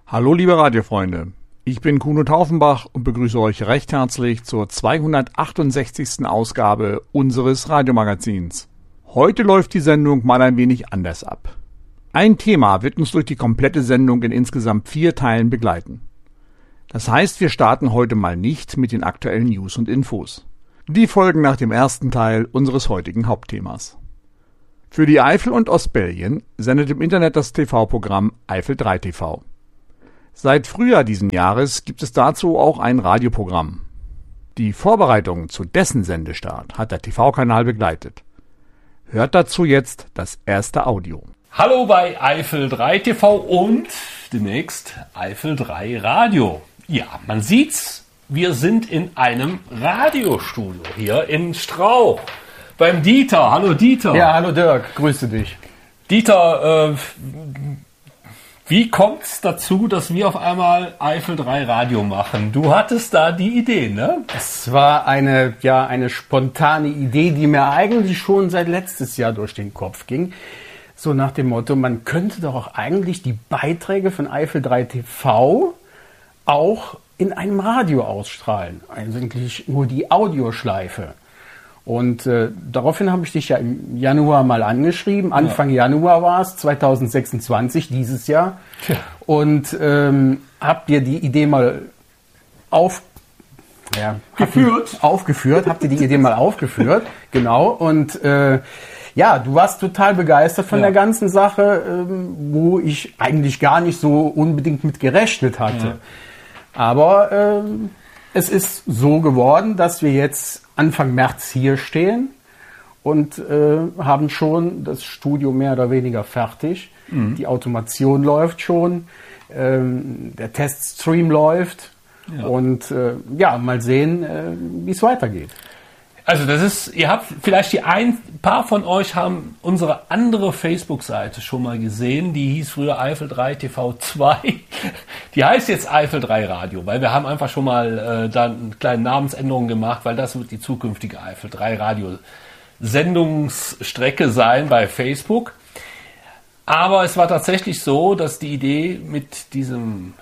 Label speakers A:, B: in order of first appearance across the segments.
A: Hallo liebe Radiofreunde, ich bin Kuno Taufenbach und begrüße euch recht herzlich zur 268. Ausgabe unseres Radiomagazins. Heute läuft die Sendung mal ein wenig anders ab. Ein Thema wird uns durch die komplette Sendung in insgesamt 4 Teilen begleiten. Das heißt, wir starten heute mal nicht mit den aktuellen News und Infos. Die folgen nach dem ersten Teil unseres heutigen Hauptthemas. Für die Eifel und Ostbelgien sendet im Internet das TV-Programm Eifel 3 TV. Seit Frühjahr diesen Jahres gibt es dazu auch ein Radioprogramm. Die Vorbereitungen zu dessen Sendestart hat der TV-Kanal begleitet. Hört dazu jetzt das erste Audio.
B: Hallo bei Eifel 3 TV und demnächst Eifel 3 Radio. Ja, man sieht's, wir sind in einem Radiostudio hier in Strauch beim Dieter. Hallo Dieter.
C: Ja, hallo Dirk, grüße dich.
B: Dieter, wie kommt es dazu, dass wir auf einmal Eifel 3 Radio machen? Du hattest da die Idee, ne?
C: Es war eine spontane Idee, die mir eigentlich schon seit letztes Jahr durch den Kopf ging. So nach dem Motto, man könnte doch auch eigentlich die Beiträge von Eifel 3 TV auch in einem Radio ausstrahlen. Eigentlich nur die Audioschleife. Und daraufhin habe ich dich ja im Januar mal angeschrieben. Anfang Januar war es, 2026, dieses Jahr. Ja. Und hab dir die Idee mal aufgeführt, genau. Und ja, du warst total begeistert von der ganzen Sache, wo ich eigentlich gar nicht so unbedingt mit gerechnet hatte. Ja. Aber es ist so geworden, dass wir jetzt Anfang März hier stehen und haben schon das Studio mehr oder weniger fertig. Mhm. Die Automation läuft schon, der Teststream läuft und mal sehen, wie es weitergeht.
B: Also ihr habt vielleicht ein paar von euch haben unsere andere Facebook-Seite schon mal gesehen, die hieß früher Eifel 3 TV 2. Die heißt jetzt Eifel 3 Radio, weil wir haben einfach schon mal da eine kleine Namensänderung gemacht, weil das wird die zukünftige Eifel 3 Radio Sendungsstrecke sein bei Facebook. Aber es war tatsächlich so, dass die Idee mit diesem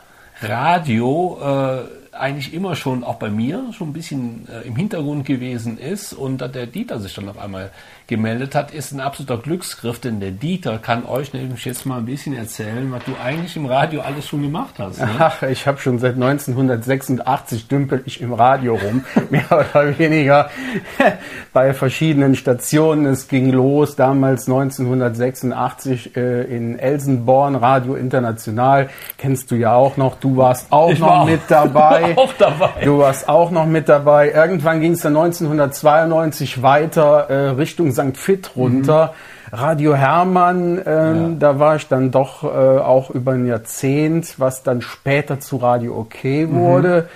B: Radio eigentlich immer schon, auch bei mir, schon ein bisschen im Hintergrund gewesen ist und dass der Dieter sich dann auf einmal gemeldet hat, ist ein absoluter Glücksgriff, denn der Dieter kann euch nämlich jetzt mal ein bisschen erzählen, was du eigentlich im Radio alles schon gemacht hast. Ne?
C: Ach, ich habe schon seit 1986 dümpel ich im Radio rum, mehr oder weniger bei verschiedenen Stationen. Es ging los damals 1986 in Elsenborn, Radio International, kennst du ja auch noch, du warst auch noch mit dabei.
B: Auch dabei.
C: Du warst auch noch mit dabei. Irgendwann ging es dann 1992 weiter Richtung St. Vith runter. Radio Hermann, da war ich dann doch auch über ein Jahrzehnt, was dann später zu Radio OK wurde.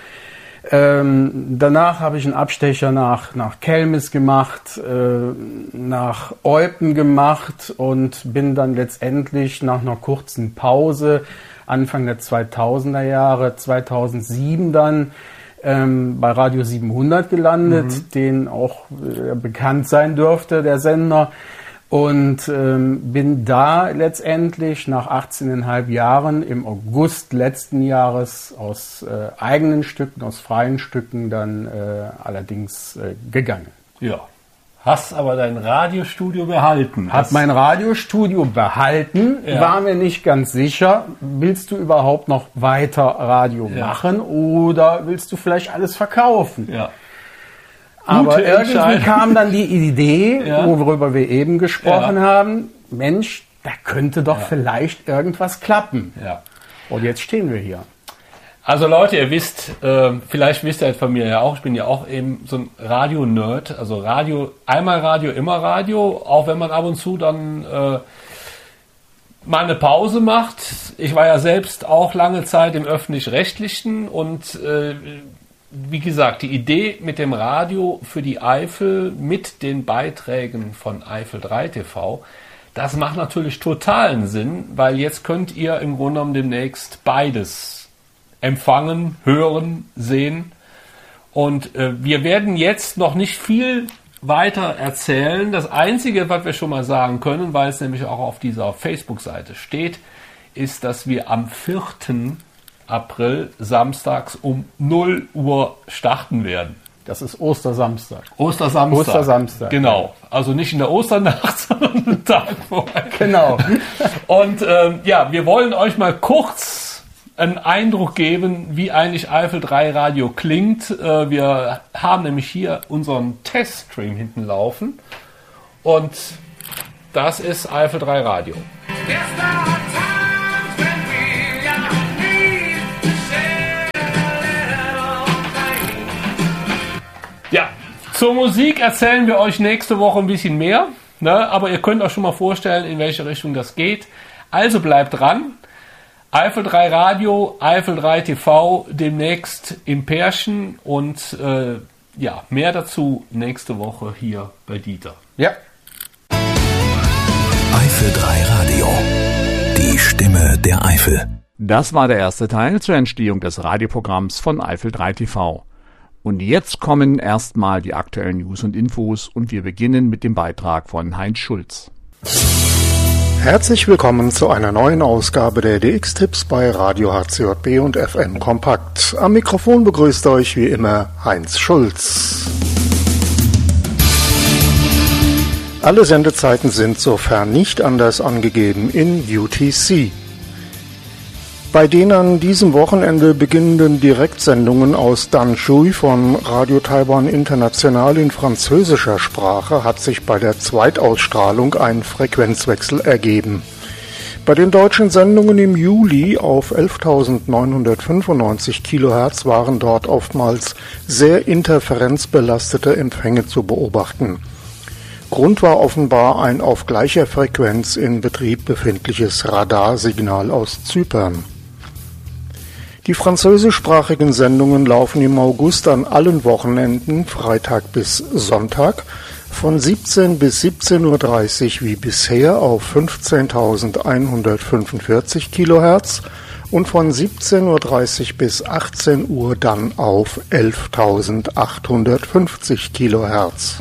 C: Danach habe ich einen Abstecher nach Kelmis gemacht, nach Eupen gemacht und bin dann letztendlich nach einer kurzen Pause Anfang der 2000er Jahre, 2007 dann bei Radio 700 gelandet, den auch bekannt sein dürfte, der Sender. Und bin da letztendlich nach 18,5 Jahren im August letzten Jahres aus eigenen Stücken, aus freien Stücken dann allerdings gegangen.
B: Ja. Hast aber dein Radiostudio behalten.
C: Hat mein Radiostudio behalten, war mir nicht ganz sicher. Willst du überhaupt noch weiter Radio machen oder willst du vielleicht alles verkaufen? Ja. Aber irgendwie kam dann die Idee, worüber wir eben gesprochen haben, Mensch, da könnte doch vielleicht irgendwas klappen. Ja. Und jetzt stehen wir hier.
B: Also Leute, ihr wisst, vielleicht wisst ihr von mir ja auch, ich bin ja auch eben so ein Radio-Nerd, also Radio, einmal Radio, immer Radio, auch wenn man ab und zu dann mal eine Pause macht. Ich war ja selbst auch lange Zeit im Öffentlich-Rechtlichen und wie gesagt, die Idee mit dem Radio für die Eifel mit den Beiträgen von Eifel 3 TV, das macht natürlich totalen Sinn, weil jetzt könnt ihr im Grunde genommen demnächst beides empfangen, hören, sehen. Und wir werden jetzt noch nicht viel weiter erzählen. Das Einzige, was wir schon mal sagen können, weil es nämlich auch auf dieser Facebook-Seite steht, ist, dass wir am 4. April samstags um 0 Uhr starten werden.
C: Das ist Ostersamstag.
B: Ostersamstag. Genau. Also nicht in der Osternacht, sondern einen Tag vorher.
C: Genau.
B: Und wir wollen euch mal kurz einen Eindruck geben, wie eigentlich Eifel 3 Radio klingt. Wir haben nämlich hier unseren Teststream hinten laufen. Und das ist Eifel 3 Radio. Ja, zur Musik erzählen wir euch nächste Woche ein bisschen mehr, ne? Aber ihr könnt euch schon mal vorstellen, in welche Richtung das geht. Also bleibt dran. Eifel 3 Radio, Eifel 3 TV, demnächst im Pärchen und mehr dazu nächste Woche hier bei Dieter.
C: Ja.
D: Eifel 3 Radio, die Stimme der Eifel.
A: Das war der erste Teil zur Entstehung des Radioprogramms von Eifel 3 TV. Und jetzt kommen erstmal die aktuellen News und Infos und wir beginnen mit dem Beitrag von Heinz Schulz.
E: Herzlich willkommen zu einer neuen Ausgabe der DX-Tipps bei Radio HCJB und FM Kompakt. Am Mikrofon begrüßt euch wie immer Heinz Schulz. Alle Sendezeiten sind sofern nicht anders angegeben in UTC. Bei den an diesem Wochenende beginnenden Direktsendungen aus Danshui von Radio Taiwan International in französischer Sprache hat sich bei der Zweitausstrahlung ein Frequenzwechsel ergeben. Bei den deutschen Sendungen im Juli auf 11.995 kHz waren dort oftmals sehr interferenzbelastete Empfänge zu beobachten. Grund war offenbar ein auf gleicher Frequenz in Betrieb befindliches Radarsignal aus Zypern. Die französischsprachigen Sendungen laufen im August an allen Wochenenden, Freitag bis Sonntag, von 17 bis 17.30 Uhr wie bisher auf 15.145 kHz und von 17.30 Uhr bis 18 Uhr dann auf 11.850 kHz.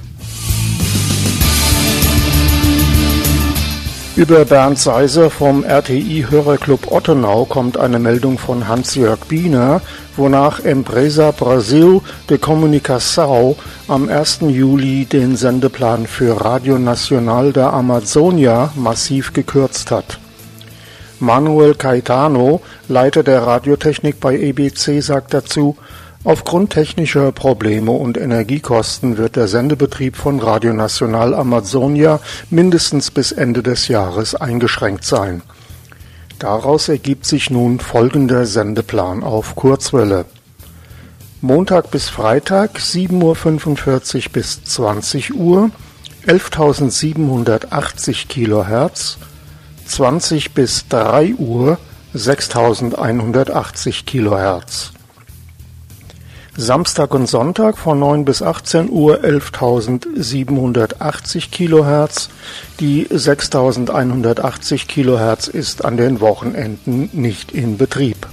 E: Über Bernd Seiser vom RTI-Hörerclub Ottenau kommt eine Meldung von Hans-Jörg Biener, wonach Empresa Brasil de Comunicação am 1. Juli den Sendeplan für Radio Nacional da Amazônia massiv gekürzt hat. Manuel Caetano, Leiter der Radiotechnik bei EBC, sagt dazu: Aufgrund technischer Probleme und Energiekosten wird der Sendebetrieb von Radio Nacional Amazônia mindestens bis Ende des Jahres eingeschränkt sein. Daraus ergibt sich nun folgender Sendeplan auf Kurzwelle. Montag bis Freitag 7.45 Uhr bis 20 Uhr, 11.780 kHz, 20 bis 3 Uhr, 6.180 kHz. Samstag und Sonntag von 9 bis 18 Uhr 11.780 kHz. Die 6.180 kHz ist an den Wochenenden nicht in Betrieb.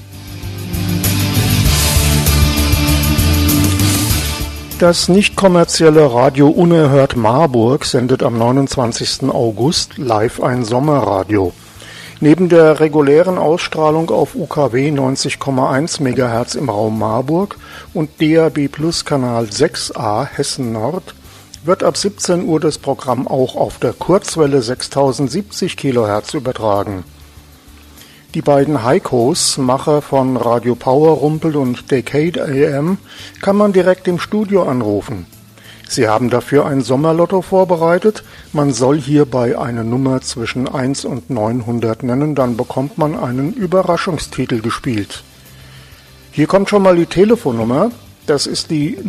E: Das nicht kommerzielle Radio Unerhört Marburg sendet am 29. August live ein Sommerradio. Neben der regulären Ausstrahlung auf UKW 90,1 MHz im Raum Marburg und DAB Plus Kanal 6a Hessen Nord wird ab 17 Uhr das Programm auch auf der Kurzwelle 6070 kHz übertragen. Die beiden Heikos, Macher von Radio Power Rumpel und Decade AM, kann man direkt im Studio anrufen. Sie haben dafür ein Sommerlotto vorbereitet. Man soll hierbei eine Nummer zwischen 1 und 900 nennen, dann bekommt man einen Überraschungstitel gespielt. Hier kommt schon mal die Telefonnummer. Das ist die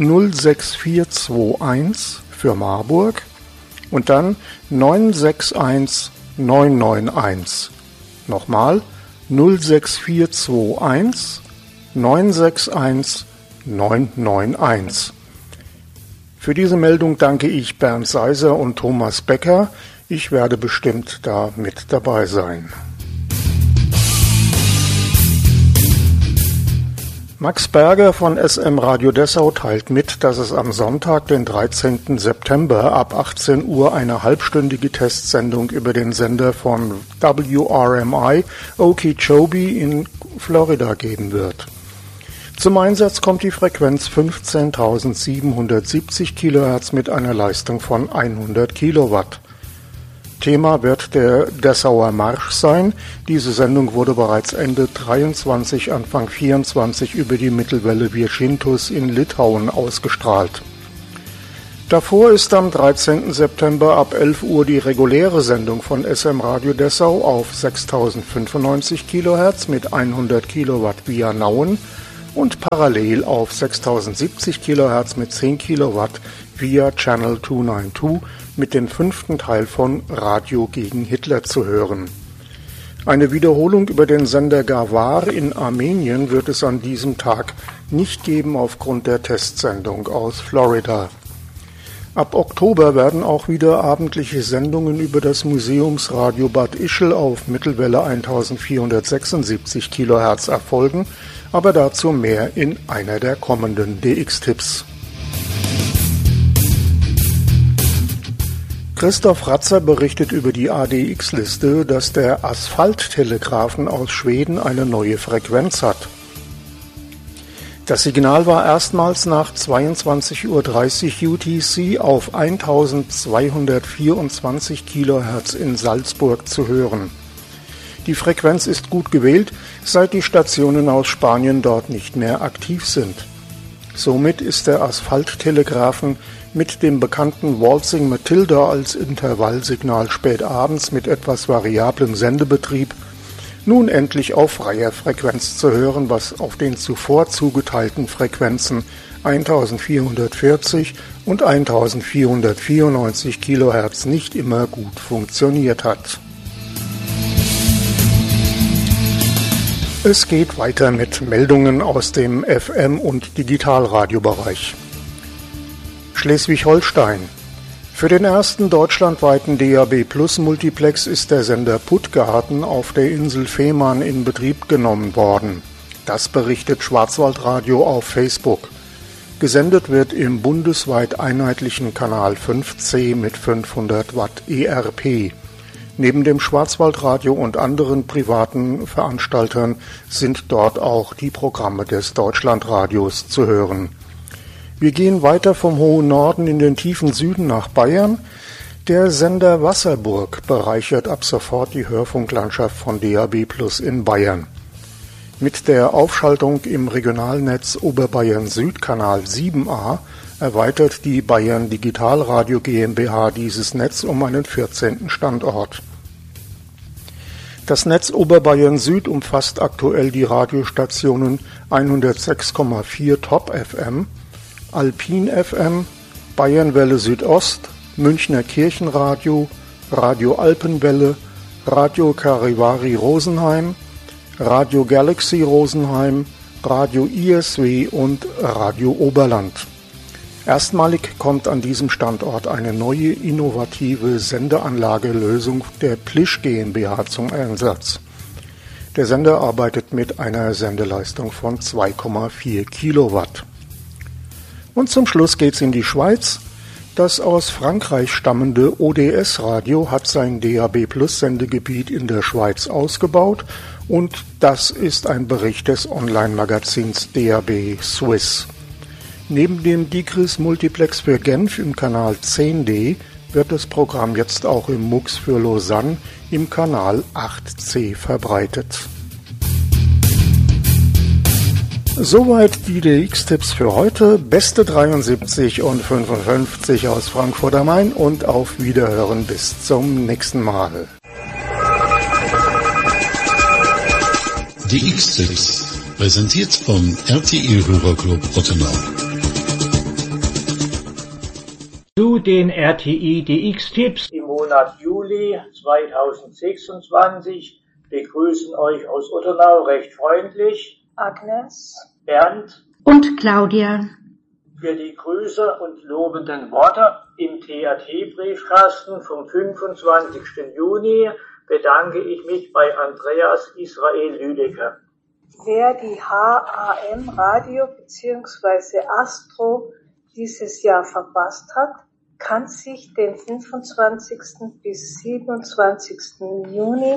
E: 06421 für Marburg und dann 961991. Nochmal 06421 961 991. Für diese Meldung danke ich Bernd Seiser und Thomas Becker. Ich werde bestimmt da mit dabei sein. Max Berger von SM Radio Dessau teilt mit, dass es am Sonntag, den 13. September ab 18 Uhr eine halbstündige Testsendung über den Sender von WRMI Okeechobee in Florida geben wird. Zum Einsatz kommt die Frequenz 15.770 kHz mit einer Leistung von 100 Kilowatt. Thema wird der Dessauer Marsch sein. Diese Sendung wurde bereits Ende 23, Anfang 24 über die Mittelwelle Viešintus in Litauen ausgestrahlt. Davor ist am 13. September ab 11 Uhr die reguläre Sendung von SM Radio Dessau auf 6.095 kHz mit 100 Kilowatt via Nauen und parallel auf 6.070 kHz mit 10 Kilowatt via Channel 292 mit dem 5. Teil von Radio gegen Hitler zu hören. Eine Wiederholung über den Sender Gavar in Armenien wird es an diesem Tag nicht geben aufgrund der Testsendung aus Florida. Ab Oktober werden auch wieder abendliche Sendungen über das Museumsradio Bad Ischl auf Mittelwelle 1476 kHz erfolgen, aber dazu mehr in einer der kommenden DX-Tipps. Christoph Ratzer berichtet über die ADX-Liste, dass der Asphalttelegraphen aus Schweden eine neue Frequenz hat. Das Signal war erstmals nach 22:30 Uhr UTC auf 1224 kHz in Salzburg zu hören. Die Frequenz ist gut gewählt, seit die Stationen aus Spanien dort nicht mehr aktiv sind. Somit ist der Asphalttelegraphen mit dem bekannten Waltzing Matilda als Intervallsignal spät abends mit etwas variablem Sendebetrieb nun endlich auf freier Frequenz zu hören, was auf den zuvor zugeteilten Frequenzen 1440 und 1494 kHz nicht immer gut funktioniert hat. Es geht weiter mit Meldungen aus dem FM- und Digitalradiobereich. Schleswig-Holstein. Für den ersten deutschlandweiten DAB-Plus-Multiplex ist der Sender Puttgarten auf der Insel Fehmarn in Betrieb genommen worden. Das berichtet Schwarzwaldradio auf Facebook. Gesendet wird im bundesweit einheitlichen Kanal 5C mit 500 Watt ERP. Neben dem Schwarzwaldradio und anderen privaten Veranstaltern sind dort auch die Programme des Deutschlandradios zu hören. Wir gehen weiter vom hohen Norden in den tiefen Süden nach Bayern. Der Sender Wasserburg bereichert ab sofort die Hörfunklandschaft von DAB Plus in Bayern. Mit der Aufschaltung im Regionalnetz Oberbayern Süd Kanal 7a erweitert die Bayern Digitalradio GmbH dieses Netz um einen 14. Standort. Das Netz Oberbayern Süd umfasst aktuell die Radiostationen 106,4 Top FM, Alpin FM, Bayernwelle Südost, Münchner Kirchenradio, Radio Alpenwelle, Radio Charivari Rosenheim, Radio Galaxy Rosenheim, Radio ISW und Radio Oberland. Erstmalig kommt an diesem Standort eine neue innovative Sendeanlagelösung der Plisch GmbH zum Einsatz. Der Sender arbeitet mit einer Sendeleistung von 2,4 Kilowatt. Und zum Schluss geht's in die Schweiz. Das aus Frankreich stammende ODS-Radio hat sein DAB-Plus-Sendegebiet in der Schweiz ausgebaut und das ist ein Bericht des Online-Magazins DAB Swiss. Neben dem Digris Multiplex für Genf im Kanal 10D wird das Programm jetzt auch im MUX für Lausanne im Kanal 8C verbreitet. Soweit die DX-Tipps für heute. Beste 73 und 55 aus Frankfurt am Main und auf Wiederhören bis zum nächsten Mal.
F: DX-Tipps, präsentiert vom RTI Hörerclub Ottenau.
G: Zu den RTI DX-Tipps
H: im Monat Juli 2026 begrüßen euch aus Ottenau recht freundlich
I: Agnes,
H: Bernd
I: und Claudia.
H: Für die Grüße und lobenden Worte im TRT-Briefkasten vom 25. Juni bedanke ich mich bei Andreas Israel Lüdecke.
J: Wer die HAM Radio bzw. Astro dieses Jahr verpasst hat, kann sich den 25. bis 27. Juni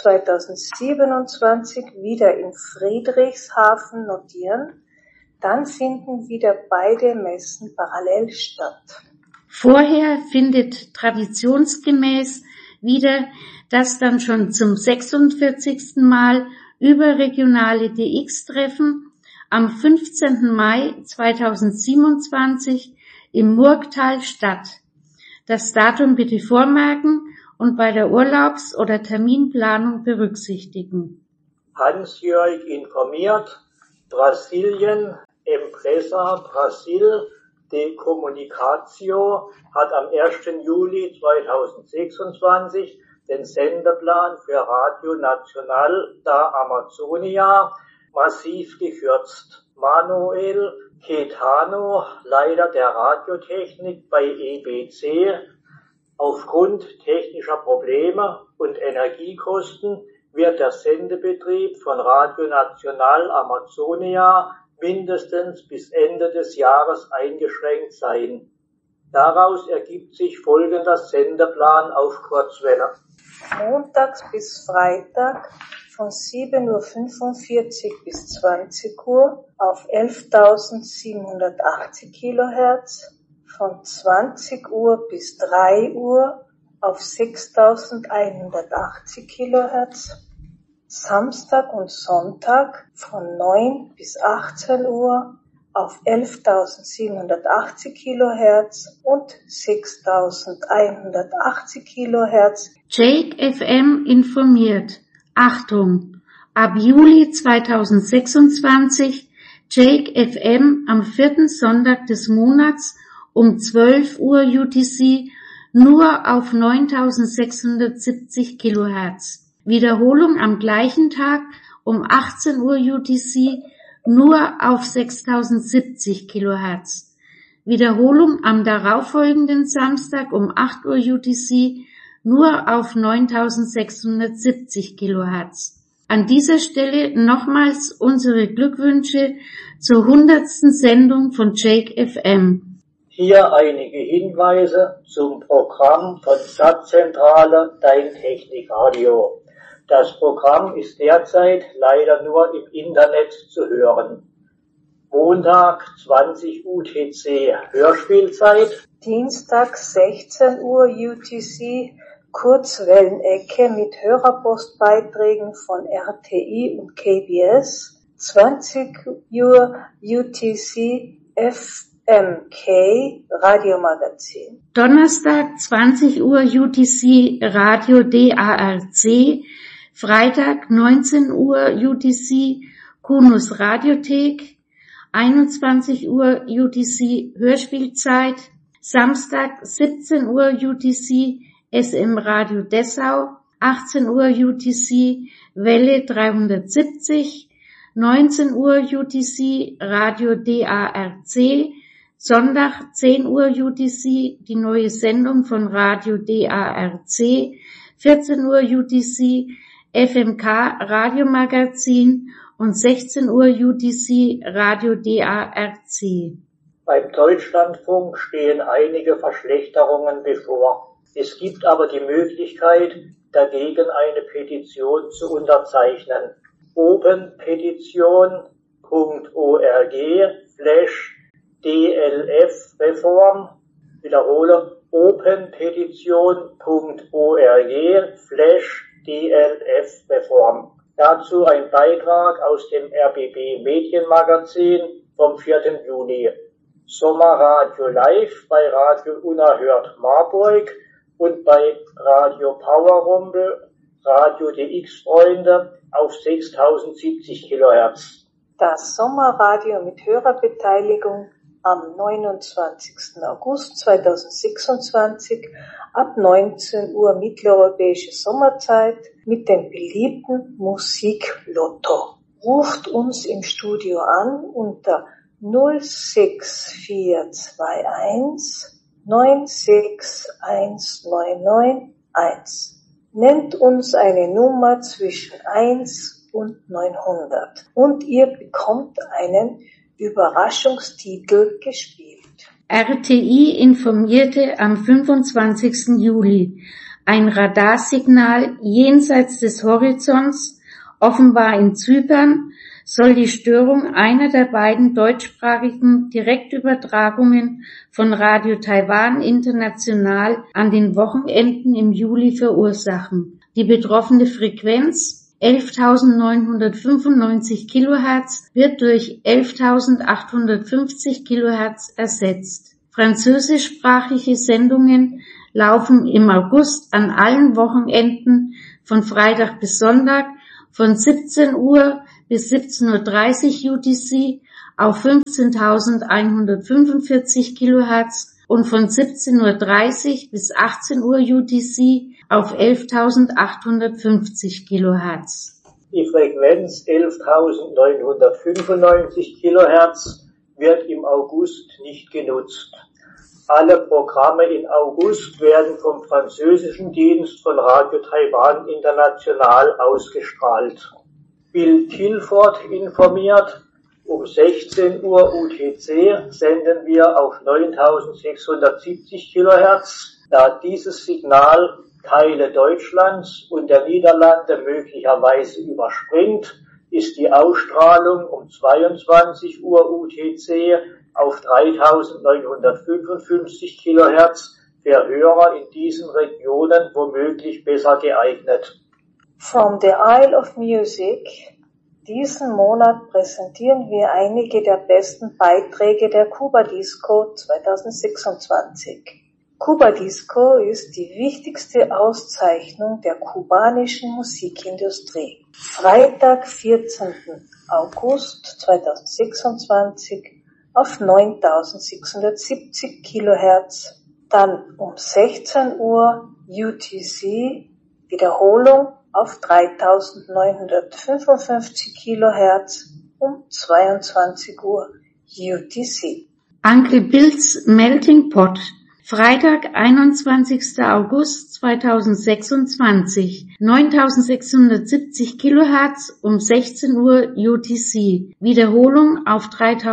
J: 2027 wieder in Friedrichshafen notieren. Dann finden wieder beide Messen parallel statt.
I: Vorher findet traditionsgemäß wieder das dann schon zum 46. Mal überregionale DX-Treffen am 15. Mai 2027 im Murgtal statt. Das Datum bitte vormerken und bei der Urlaubs- oder Terminplanung berücksichtigen.
H: Hans-Jörg informiert, Brasilien, Empresa Brasil de Comunicação hat am 1. Juli 2026 den Sendeplan für Radio Nacional da Amazônia massiv gekürzt. Manuel Caetano, Leiter der Radiotechnik bei EBC, aufgrund technischer Probleme und Energiekosten wird der Sendebetrieb von Radio Nacional Amazônia mindestens bis Ende des Jahres eingeschränkt sein. Daraus ergibt sich folgender Sendeplan auf Kurzwelle.
J: Montags bis Freitag von 7.45 Uhr bis 20 Uhr auf 11.780 kHz, von 20 Uhr bis 3 Uhr auf 6.180 kHz, Samstag und Sonntag von 9 bis 18 Uhr auf 11.780 kHz und 6.180 kHz.
I: Jake FM informiert. Achtung! Ab Juli 2026 Jake FM am 4. Sonntag des Monats um 12 Uhr UTC nur auf 9.670 kHz. Wiederholung am gleichen Tag um 18 Uhr UTC nur auf 6.070 kHz. Wiederholung am darauffolgenden Samstag um 8 Uhr UTC nur auf 9.670 kHz. An dieser Stelle nochmals unsere Glückwünsche zur 100. Sendung von Jake FM.
H: Hier einige Hinweise zum Programm von Satzzentrale Dein Technikradio. Das Programm ist derzeit leider nur im Internet zu hören. Montag 20 UTC Hörspielzeit.
J: Dienstag 16 Uhr UTC Kurzwellenecke mit Hörerpostbeiträgen von RTI und KBS. 20 Uhr UTC FMK Radiomagazin.
I: Donnerstag 20 Uhr UTC Radio DARC. Freitag 19 Uhr UTC Kunus Radiothek, 21 Uhr UTC Hörspielzeit, Samstag 17 Uhr UTC SM Radio Dessau, 18 Uhr UTC Welle 370, 19 Uhr UTC Radio DARC, Sonntag 10 Uhr UTC die neue Sendung von Radio DARC, 14 Uhr UTC FMK Radiomagazin und 16 Uhr UTC Radio DARC.
H: Beim Deutschlandfunk stehen einige Verschlechterungen bevor. Es gibt aber die Möglichkeit, dagegen eine Petition zu unterzeichnen. openpetition.org/DLF-Reform. Wiederhole, openpetition.org/DLF-Reform. Dazu ein Beitrag aus dem RBB Medienmagazin vom 4. Juni. Sommerradio live bei Radio Unerhört Marburg und bei Radio Powerrumble, Radio DX-Freunde auf 6.070 kHz.
J: Das Sommerradio mit Hörerbeteiligung am 29. August 2026 ab 19 Uhr mitteleuropäische Sommerzeit mit dem beliebten Musiklotto. Ruft uns im Studio an unter 06421 9619991. Nennt uns eine Nummer zwischen 1 1900 und ihr bekommt einen Überraschungstitel gespielt.
I: RTI informierte am 25. Juli, ein Radarsignal jenseits des Horizonts, offenbar in Zypern, soll die Störung einer der beiden deutschsprachigen Direktübertragungen von Radio Taiwan International an den Wochenenden im Juli verursachen. Die betroffene Frequenz 11.995 Kilohertz wird durch 11.850 Kilohertz ersetzt. Französischsprachige Sendungen laufen im August an allen Wochenenden von Freitag bis Sonntag von 17 Uhr bis 17.30 Uhr UTC auf 15.145 Kilohertz und von 17.30 Uhr bis 18 Uhr UTC auf 11.850 Kilohertz.
H: Die Frequenz 11.995 Kilohertz wird im August nicht genutzt. Alle Programme in August werden vom französischen Dienst von Radio Taiwan International ausgestrahlt. Bill Tilford informiert, um 16 Uhr UTC senden wir auf 9670 Kilohertz. Da dieses Signal Teile Deutschlands und der Niederlande möglicherweise überspringt, ist die Ausstrahlung um 22 Uhr UTC auf 3955 Kilohertz für Hörer in diesen Regionen womöglich besser geeignet.
J: From the Isle of Music. Diesen Monat präsentieren wir einige der besten Beiträge der Cuba Disco 2026. Cuba Disco ist die wichtigste Auszeichnung der kubanischen Musikindustrie. Freitag, 14. August 2026 auf 9670 Kilohertz, dann um 16 Uhr UTC, Wiederholung auf 3955 Kilohertz um 22 Uhr UTC.
I: Uncle Bill's Melting Pot. Freitag, 21. August 2026, 9670 Kilohertz um 16 Uhr UTC. Wiederholung auf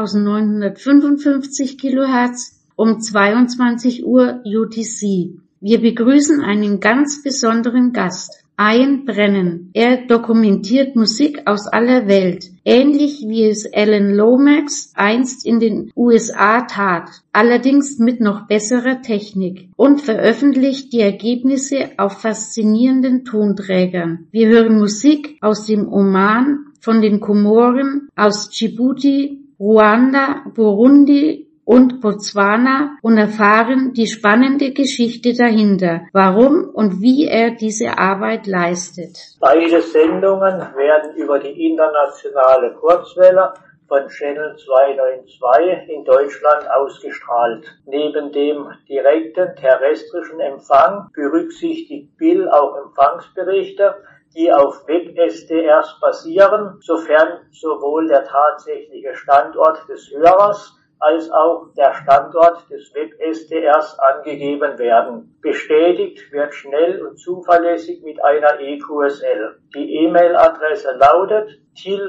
I: 3955 Kilohertz um 22 Uhr UTC. Wir begrüßen einen ganz besonderen Gast. Ian Brennan. Er dokumentiert Musik aus aller Welt, ähnlich wie es Alan Lomax einst in den USA tat, allerdings mit noch besserer Technik, und veröffentlicht die Ergebnisse auf faszinierenden Tonträgern. Wir hören Musik aus dem Oman, von den Komoren, aus Djibouti, Ruanda, Burundi und Botswana und erfahren die spannende Geschichte dahinter, warum und wie er diese Arbeit leistet.
H: Beide Sendungen werden über die internationale Kurzwelle von Channel 292 in Deutschland ausgestrahlt. Neben dem direkten terrestrischen Empfang berücksichtigt Bill auch Empfangsberichte, die auf Web-SDRs basieren, sofern sowohl der tatsächliche Standort des Hörers als auch der Standort des Web-SDRs angegeben werden. Bestätigt wird schnell und zuverlässig mit einer EQSL. Die E-Mail-Adresse lautet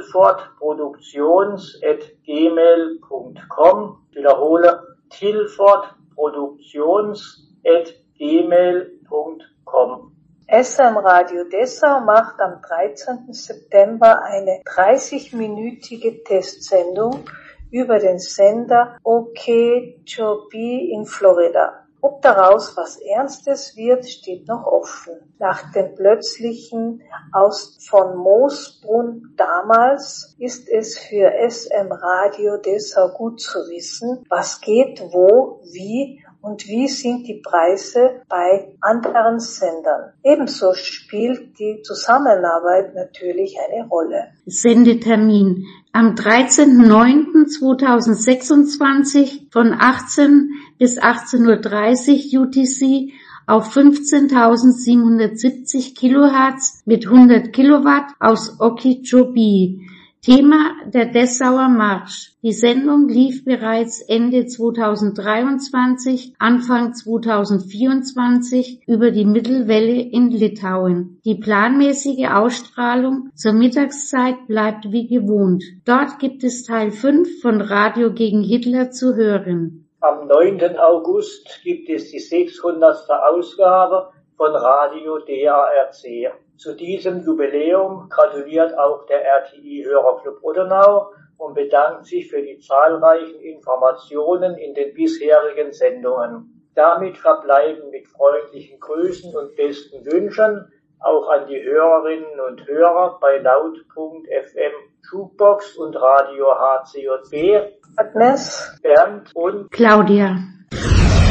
H: tilfordproduktions@gmail.com. Ich wiederhole, tilfordproduktions@gmail.com.
J: SM Radio Dessau macht am 13. September eine 30-minütige Testsendung über den Sender Okeechobee in Florida. Ob daraus was Ernstes wird, steht noch offen. Nach dem plötzlichen Aus von Moosbrunn damals ist es für SM Radio Dessau gut zu wissen, was geht, wo, wie und wie sind die Preise bei anderen Sendern. Ebenso spielt die Zusammenarbeit natürlich eine Rolle.
I: Sendetermin am 13.09.2026 von 18 bis 18.30 Uhr UTC auf 15.770 Kilohertz mit 100 Kilowatt aus Okeechobee. Thema der Dessauer Marsch. Die Sendung lief bereits Ende 2023, Anfang 2024 über die Mittelwelle in Litauen. Die planmäßige Ausstrahlung zur Mittagszeit bleibt wie gewohnt. Dort gibt es Teil 5 von Radio gegen Hitler zu hören.
H: Am 9. August gibt es die 600. Ausgabe von Radio DARC. Zu diesem Jubiläum gratuliert auch der RTI-Hörerclub Odenau und bedankt sich für die zahlreichen Informationen in den bisherigen Sendungen. Damit verbleiben mit freundlichen Grüßen und besten Wünschen auch an die Hörerinnen und Hörer bei Laut.fm Jukebox und Radio HCJB,
J: Agnes,
H: Bernd und
I: Claudia.